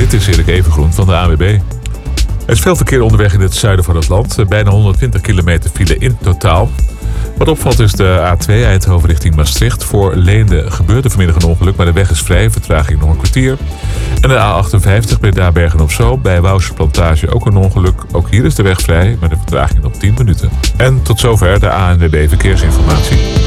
Dit is Erik Evengroen van de ANWB. Er is veel verkeer onderweg in het zuiden van het land. Bijna 120 kilometer file in totaal. Wat opvalt is de A2 Eindhoven richting Maastricht. Voor Leende gebeurde vanmiddag een ongeluk, maar de weg is vrij. Vertraging nog een kwartier. En de A58 bij Bergen-op-Zoom. Bij Wouwse Plantage ook een ongeluk. Ook hier is de weg vrij, maar de vertraging nog 10 minuten. En tot zover de ANWB Verkeersinformatie.